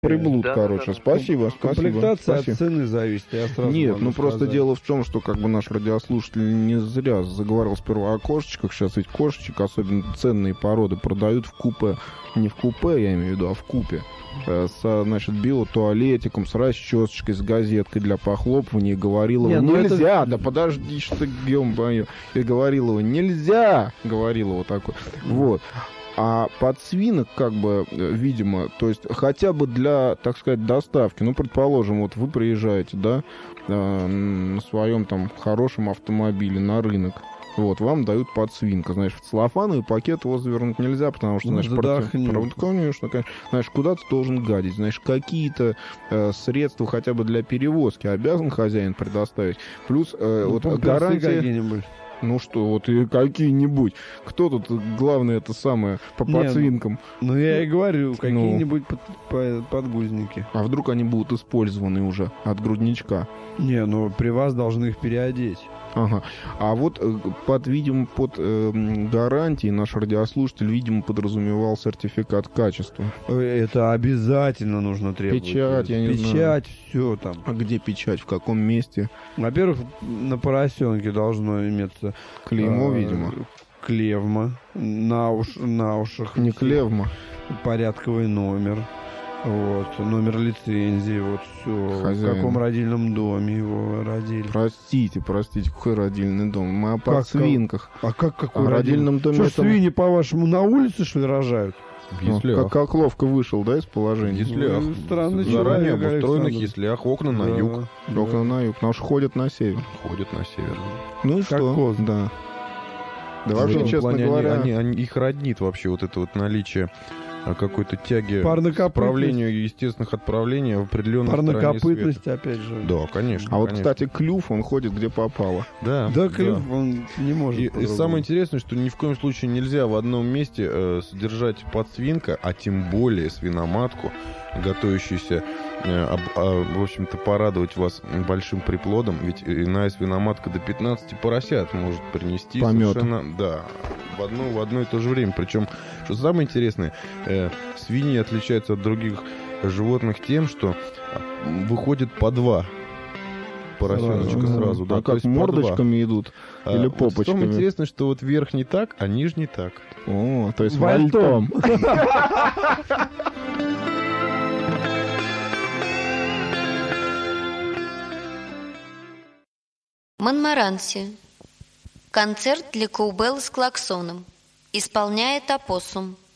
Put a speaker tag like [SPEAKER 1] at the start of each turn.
[SPEAKER 1] приблуд,
[SPEAKER 2] Да,
[SPEAKER 1] короче.
[SPEAKER 2] да.
[SPEAKER 1] Спасибо.
[SPEAKER 3] Комплектация
[SPEAKER 1] Спасибо.
[SPEAKER 3] от цены зависит, я сразу
[SPEAKER 1] Нет,
[SPEAKER 3] могу
[SPEAKER 1] ну просто
[SPEAKER 3] сказать.
[SPEAKER 1] дело в том, что как бы наш радиослушатель не зря заговорил сперва о кошечках. Сейчас ведь кошечек, особенно ценные породы, продают в купе. Не в купе, я имею в виду, а в купе. Значит, биотуалетиком, с расчесочкой, с газеткой для похлопывания. Говорилова
[SPEAKER 3] Не, ну
[SPEAKER 1] нельзя. Да подожди, что ё-моё. И Говорилова нельзя. Говорилова такой. Вот. А подсвинок, как бы, видимо, то есть хотя бы для, так сказать, доставки, ну, предположим, вот вы приезжаете, да, на своем там хорошем автомобиле на рынок, вот, вам дают подсвинка, знаешь, в целлофановый пакет его завернуть нельзя, потому что, знаешь, конечно, знаешь, куда ты должен гадить, знаешь, какие-то средства хотя бы для перевозки обязан хозяин предоставить, плюс вот гарантия... Ну что, вот и какие-нибудь. Кто тут главное это самое по подсвинкам?
[SPEAKER 3] Ну я и говорю, какие-нибудь подгузники.
[SPEAKER 1] А вдруг они будут использованы уже от грудничка?
[SPEAKER 3] Не, ну при вас должны их переодеть.
[SPEAKER 1] Ага. А вот под гарантией наш радиослушатель, видимо, подразумевал сертификат качества.
[SPEAKER 3] Это обязательно нужно требовать.
[SPEAKER 1] Печать, я не знаю.
[SPEAKER 3] Печать, все там.
[SPEAKER 1] А где печать? В каком месте?
[SPEAKER 3] Во-первых, на поросенке должно иметься
[SPEAKER 1] клеймо, видимо.
[SPEAKER 3] Клевма на ушах.
[SPEAKER 1] Не клевма.
[SPEAKER 3] Порядковый номер. Вот, номер лицензии, вот все.
[SPEAKER 1] Хозяин.
[SPEAKER 3] В каком родильном доме его родили.
[SPEAKER 1] Простите, какой родильный дом? Мы о подсвинках.
[SPEAKER 3] А какой
[SPEAKER 1] родильном доме?
[SPEAKER 3] Что, это... свиньи, по-вашему, на улице, что ли, рожают?
[SPEAKER 1] Как ловко вышел, да, из положения?
[SPEAKER 3] Странный
[SPEAKER 4] заранее обустроенных яслях, окна на юг.
[SPEAKER 1] Окна на юг, потому что ходят на север. Ну и что? Да.
[SPEAKER 4] Да вообще, честно говоря... Их роднит вообще вот это вот наличие какой-то тяги к отправлению естественных отправлений в определенной стороне света.
[SPEAKER 3] Парнокопытность, опять же.
[SPEAKER 4] Да, конечно.
[SPEAKER 1] А вот, кстати, клюв, он ходит где попало.
[SPEAKER 4] Да,
[SPEAKER 3] клюв, он не может.
[SPEAKER 4] И самое интересное, что ни в коем случае нельзя в одном месте содержать подсвинка, а тем более свиноматку, готовящуюся, в общем-то, порадовать вас большим приплодом. Ведь иная свиноматка до 15 поросят может принести совершенно... Да, в одно и то же время. Причем, что самое интересное, свиньи отличаются от других животных тем, что выходит по два поросеночка сразу. Да,
[SPEAKER 1] а как мордочками идут? Или попочками?
[SPEAKER 4] Самое интересное, что вот верх не так, а низ не так.
[SPEAKER 1] О, то есть вальтом.
[SPEAKER 5] Монмаранси. Концерт для коубелы с клаксоном. Исполняет опоссум.